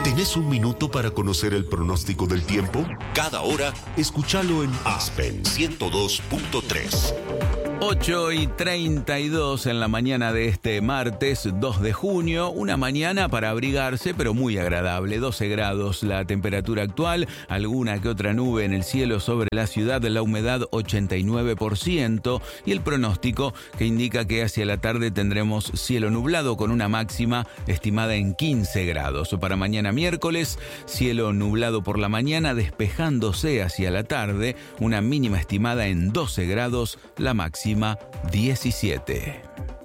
¿Tenés un minuto para conocer el pronóstico del tiempo? Cada hora, escúchalo en Aspen 102.3. 8:32 en la mañana de este martes 2 de junio, una mañana para abrigarse pero muy agradable, 12 grados la temperatura actual, alguna que otra nube en el cielo sobre la ciudad, la humedad 89% y el pronóstico que indica que hacia la tarde tendremos cielo nublado con una máxima estimada en 15 grados. Para mañana miércoles, cielo nublado por la mañana, despejándose hacia la tarde, una mínima estimada en 12 grados, la máxima 17.